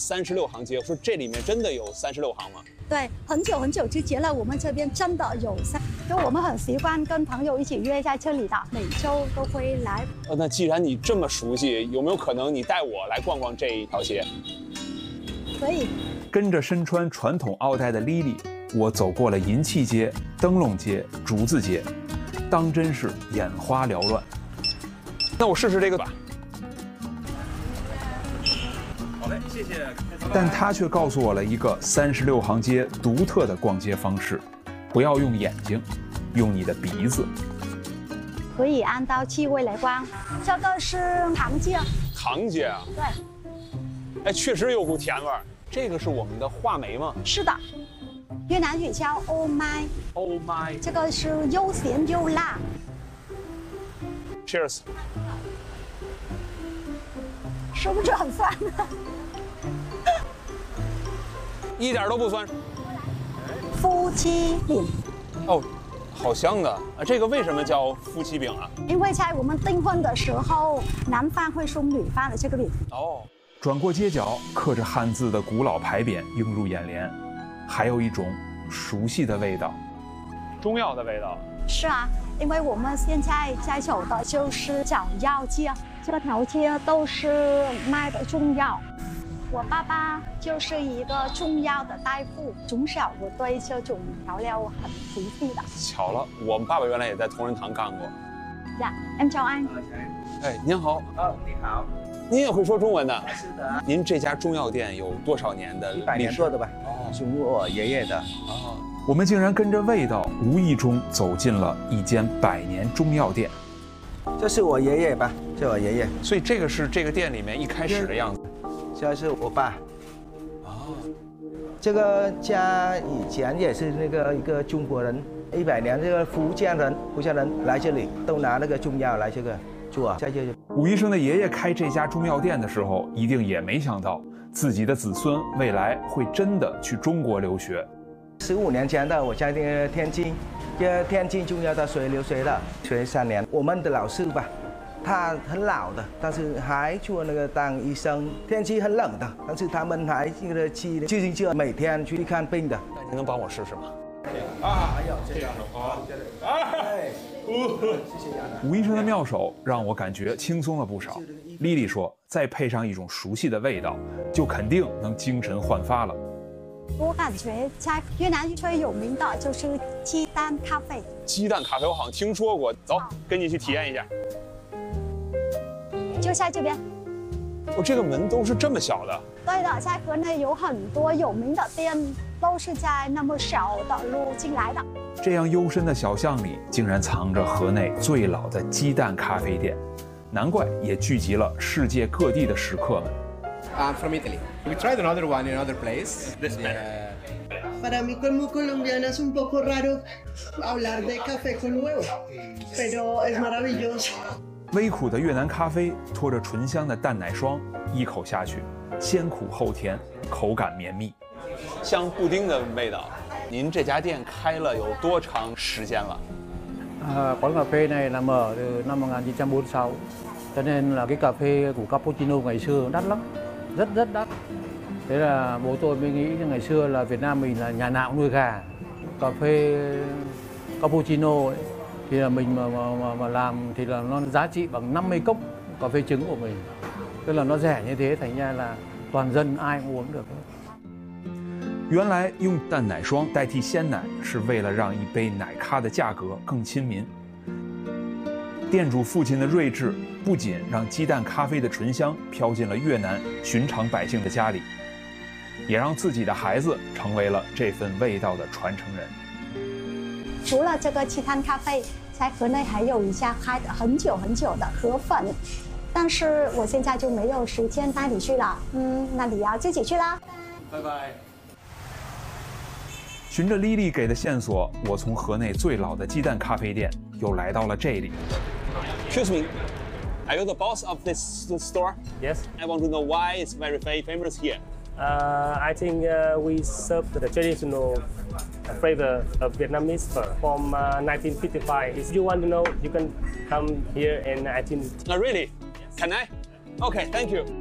36行街，我说这里面真的有36行吗？ 对，很久很久之前了，我们这边真的有就我们很习惯跟朋友一起约在这里的，每周都会来。 那既然你这么熟悉，有没有可能你带我来逛逛这一条街？ 可以。 跟着身穿传统奥黛的 Lily， 我走过了银器街、灯笼街、竹子街，当真是眼花缭乱。 那我试试这个吧。 好嘞，谢谢。但他却告诉我了一个36行街独特的逛街方式：不要用眼睛，用你的鼻子。 可以按照气味来逛。这个是糖街。 糖街啊？ 对。 哎，确实有股甜味儿。这个是我们的话梅吗？ 是的。越南语叫 ô mai。 Oh my。 这个是又咸又辣。 Cheers。 是不是很酸？ 一点都不酸。 夫妻饼。 哦，好香的啊！这个为什么叫夫妻饼啊？ 因为在我们订婚的时候，男方会送女方的这个饼。 哦。 转过街角，刻着汉字的古老牌匾映入眼帘，还有一种熟悉的味道， 中药的味道。 是啊，因为我们现在在走的就是找药街，这条街都是卖的中药。我爸爸就是一个中药的大夫，从小我对这种调料很熟悉的。 巧了，我们爸爸原来也在同仁堂干过。 呀，em chào anh。 哎，您好。 哦，你好。 您也会说中文的？ 是的。 您这家中药店有多少年的历史 ？100年多的吧。哦，是我爷爷的。 哦。 我们竟然跟着味道，无意中走进了一间100年中药店。 这是我爷爷吧？这是我爷爷。 所以这个是这个店里面一开始的样子。 这是我爸。 哦。 这个家以前也是那个一个中国人，100年这个福建人来这里都拿那个中药来这个做，在这里。 武医生的爷爷开这家中药店的时候，一定也没想到自己的子孙未来会真的去中国留学。 15年前的我在那个天津，这天津中药大学留学的，学3年。我们的老师吧，他很老的，但是还做那个当医生。天气很冷的，但是他们还那个骑自行车每天去看病的。 那您能帮我试试吗？ 啊，哎呦，这样好，哎，谢谢武医生的妙手让我感觉轻松了不少。莉莉说，再配上一种熟悉的味道，就肯定能精神焕发了。 我感觉在越南最有名的就是鸡蛋咖啡。 鸡蛋咖啡我好像听说过，走，跟你去体验一下。 就在这边。 哦，这个门都是这么小的。 对的，在河内有很多有名的店，都是在那么小的路进来的。 这样幽深的小巷里，竟然藏着河内最老的鸡蛋咖啡店，难怪也聚集了世界各地的食客们。 I'm from Italy. We tried another one in another place. This better. Para mí como colombiana es un poco raro hablar de café con huevo, pero es maravilloso. 微苦的越南咖啡拖着醇香的蛋奶霜，一口下去，先苦后甜，口感绵密， 像布丁的味道。您这家店开了有多长时间了 ？Quán cà phê này là mở từ năm 1946, cho nên là cái cà phê của cappuccino ngày xưa đắt lắm, rất đắt. Thế là bố tôi mới nghĩ ngày xưa là Việt Nam mình là nhà nào cũng nuôi gà, cà phê cappuccino ấy, thì là mình mà làm thì là nó giá trị bằng 50 cốc cà phê trứng của mình, tức là nó rẻ như thế thành ra là toàn dân ai cũng uống được. 原来用蛋奶霜代替鲜奶是为了让一杯奶咖的价格更亲民。店主父亲的睿智不仅让鸡蛋咖啡的醇香飘进了越南寻常百姓的家里，也让自己的孩子成为了这份味道的传承人。 除了这个鸡蛋咖啡，在河内还有一家开了很久的河粉，但是我现在就没有时间带你去了，那你要自己去啦。 拜拜。 循着莉莉给的线索，我从河内最老的鸡蛋咖啡店又来到了这里。 Excuse me, are you the boss of this store? Yes. I want to know why it's very famous here. I think we serve the traditional flavor of Vietnamese pho from 1955. If you want to know, you can come here and I think. Really? Can I? Okay, thank you.